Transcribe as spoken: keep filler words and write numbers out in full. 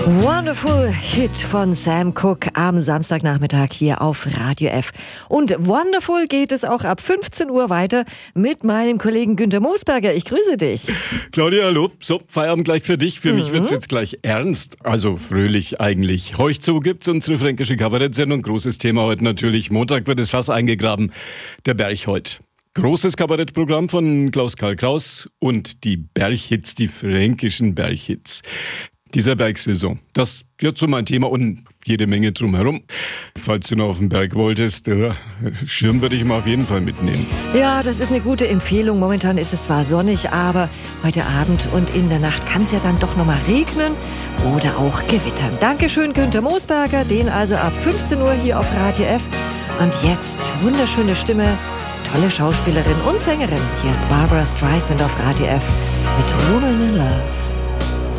Wonderful Hit von Sam Cooke am Samstagnachmittag hier auf Radio F. Und Wonderful geht es auch ab fünfzehn Uhr weiter mit meinem Kollegen Günther Moosberger. Ich grüße dich. Claudia, hallo. So, Feierabend gleich für dich. Für mhm. mich wird's jetzt gleich ernst. Also fröhlich eigentlich. Heuch zu gibt's unsere fränkische Kabarettsendung. Großes Thema heute natürlich. Montag wird das Fass eingegraben. Der Berchhold. Großes Kabarettprogramm von Klaus-Karl Kraus und die Berghits, die fränkischen Berghits. Dieser Bergsaison, das wird so mein Thema und jede Menge drumherum. Falls du noch auf den Berg wolltest, ja, Schirm würde ich mal auf jeden Fall mitnehmen. Ja, das ist eine gute Empfehlung. Momentan ist es zwar sonnig, aber heute Abend und in der Nacht kann es ja dann doch nochmal regnen oder auch gewittern. Dankeschön, Günther Moosberger, den also ab fünfzehn Uhr hier auf Radio F. Und jetzt wunderschöne Stimme, tolle Schauspielerin und Sängerin. Hier ist Barbra Streisand auf Radio F mit Woman in Love.